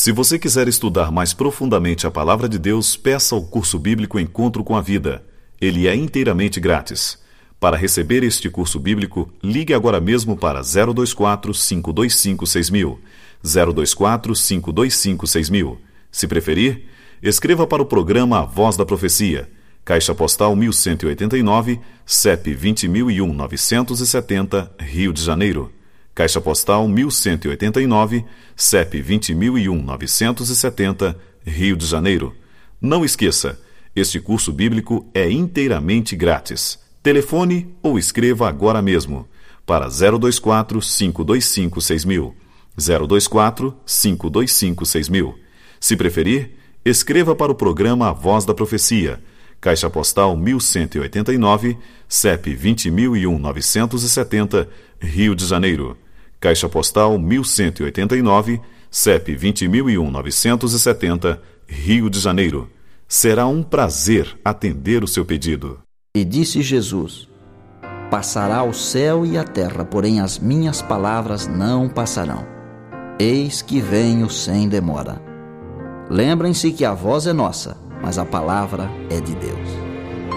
Se você quiser estudar mais profundamente a Palavra de Deus, peça o curso bíblico Encontro com a Vida. Ele é inteiramente grátis. Para receber este curso bíblico, ligue agora mesmo para 024-525-6000. 024-525-6000. Se preferir, escreva para o programa A Voz da Profecia, Caixa Postal 1189, CEP 20001-970, Rio de Janeiro. Caixa Postal 1189, CEP 20001-970, Rio de Janeiro. Não esqueça, este curso bíblico é inteiramente grátis. Telefone ou escreva agora mesmo para 024-525-6000. 024-525-6000. Se preferir, escreva para o programa A Voz da Profecia, Caixa Postal 1189, CEP 20001-970, Rio de Janeiro. Caixa Postal 1189, CEP 20001-970, Rio de Janeiro. Será um prazer atender o seu pedido. E disse Jesus: Passará o céu e a terra, porém as minhas palavras não passarão. Eis que venho sem demora. Lembrem-se que a voz é nossa, mas a palavra é de Deus.